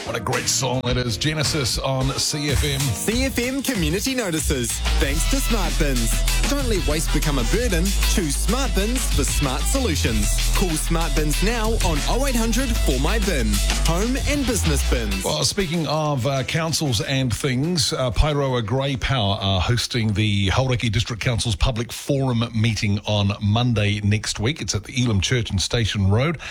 What a great song it is. Genesis on CFM. CFM Community Notices. Thanks to Smart Bins. Don't let waste become a burden. Choose Smart Bins for smart solutions. Call Smart Bins now on 0800 For My Bin. Home and business bins. Well, speaking of councils and things, Pairoa Grey Power are hosting the Hauraki District Council's Public Forum meeting on Monday next week. It's at the Elam Church and Station Road,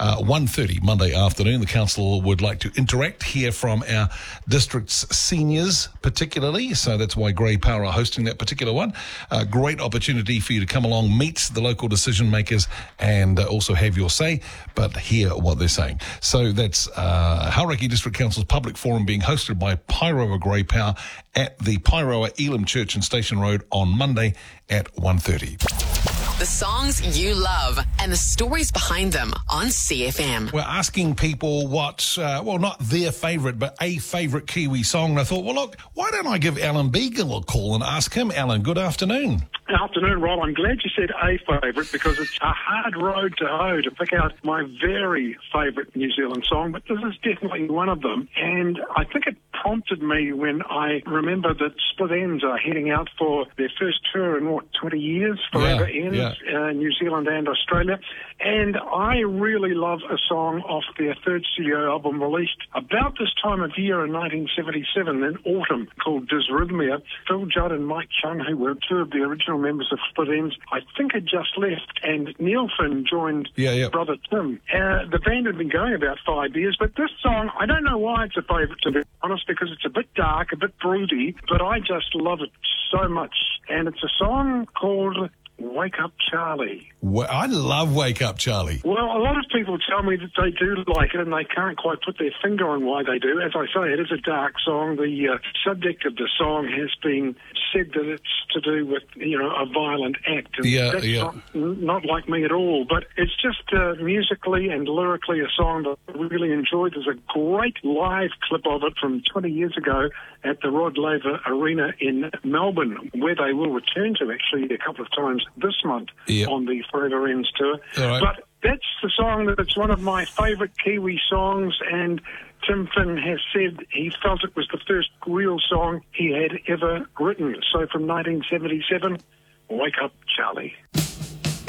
1:30 Monday afternoon. The council would like to interact, hear from our district's seniors particularly, so that's why Grey Power are hosting that particular one. Great opportunity for you to come along, meet the local decision makers and also have your say, but hear what they're saying. So that's Hauraki District Council's Public Forum being hosted by Pairoa Grey Power at the Pairoa Elam Church and Station Road on Monday at 1:30. The songs you love and the stories behind them on CFM. We're asking people what, not their favourite, but a favourite Kiwi song. And I thought, well, look, why don't I give Alan Beagle a call and ask him? Alan, good afternoon. Afternoon, Rob. I'm glad you said a favourite because it's a hard road to hoe to pick out my very favourite New Zealand song, but this is definitely one of them. And I think it prompted me when I remember that Split Enz are heading out for their first tour in, 20 years? Forever Ends, New Zealand and Australia. And I really love a song off their third studio album released about this time of year in 1977 in autumn called Dysrhythmia. Phil Judd and Mike Chung, who were two of the original members of Split Enz, I think had just left, and Neil Finn joined brother Tim. The band had been going about 5 years, but this song, I don't know why it's a favourite, to be honest, because it's a bit dark, a bit broody, but I just love it so much. And it's a song called Wake Up Charlie. Well, I love Wake Up Charlie. Well, a lot of people tell me that they do like it and they can't quite put their finger on why they do. As I say, it is a dark song. The subject of the song has been said that it's to do with, a violent act. And that's not like me at all. But it's just musically and lyrically a song that I really enjoyed. There's a great live clip of it from 20 years ago at the Rod Laver Arena in Melbourne, where they will return to actually a couple of times this month on the Forever Ends tour. Right. But that's the song that's one of my favourite Kiwi songs, and Tim Finn has said he felt it was the first real song he had ever written. So from 1977, Wake Up Charlie.